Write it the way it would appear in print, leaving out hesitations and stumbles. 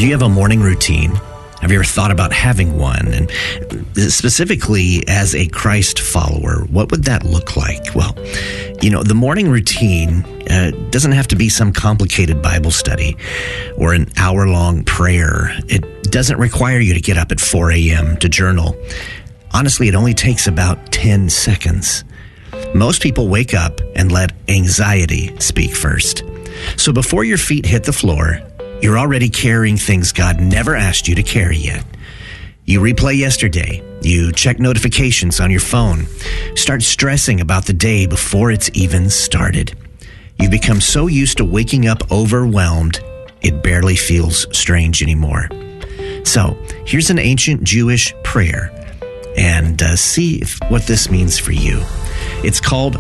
Do you have a morning routine? Have you ever thought about having one? And specifically as a Christ follower, what would that look like? Well, the morning routine doesn't have to be some complicated Bible study or an hour-long prayer. It doesn't require you to get up at 4 a.m. to journal. Honestly, it only takes about 10 seconds. Most people wake up and let anxiety speak first. So before your feet hit the floor, you're already carrying things God never asked you to carry yet. You replay yesterday. You check notifications on your phone. Start stressing about the day before it's even started. You've become so used to waking up overwhelmed, it barely feels strange anymore. So here's an ancient Jewish prayer, and see what this means for you. It's called